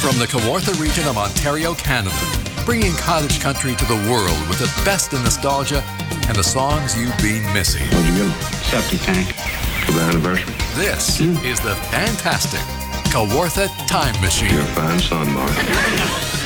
From the Kawartha region of Ontario, Canada, bringing cottage country to the world with the best in nostalgia and the songs you've been missing. What'd you get him? Septic tank for the anniversary. This is the fantastic Kawartha Time Machine. You're a fine son, Mark.